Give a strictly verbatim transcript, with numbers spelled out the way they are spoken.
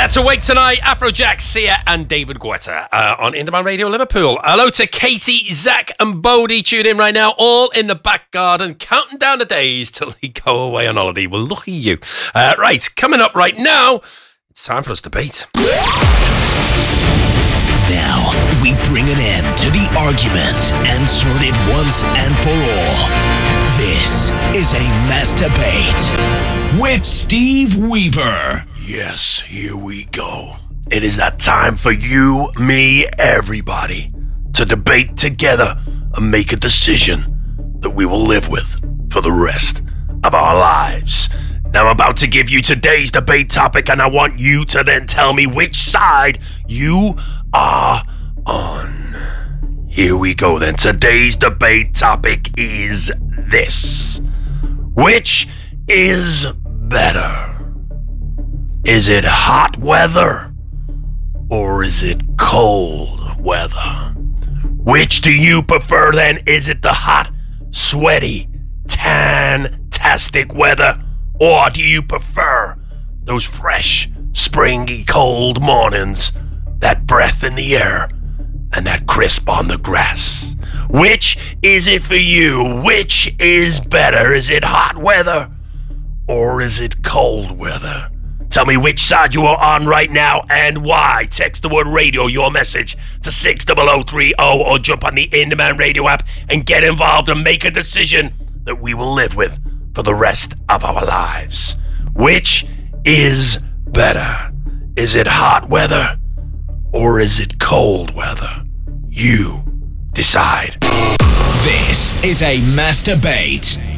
Let's awake tonight. Afrojack, Sia, and David Guetta uh, on Indie Radio Liverpool. Hello to Katie, Zach, and Bodie. Tune in right now, all in the back garden, counting down the days till they go away on holiday. Well, lucky you. Uh, right, coming up right now, it's time for us to debate. Now, we bring an end to the argument and sort it once and for all. This is a Mass Debate with Steve Weaver. Yes, here we go. It is that time for you, me, everybody to debate together and make a decision that we will live with for the rest of our lives. Now, I'm about to give you today's debate topic, and I want you to then tell me which side you are on. Here we go then. Today's debate topic is this. Which is better? Is it hot weather or is it cold weather? Which do you prefer then? Is it the hot, sweaty, tan-tastic weather? Or do you prefer those fresh, springy, cold mornings, that breath in the air, and that crisp on the grass? Which is it for you? Which is better? Is it hot weather or is it cold weather? Tell me which side you are on right now and why. Text the word radio, your message, to six zero zero three zero or jump on the In Demand Radio app and get involved and make a decision that we will live with for the rest of our lives. Which is better? Is it hot weather or is it cold weather? You decide. This is a Mass Debate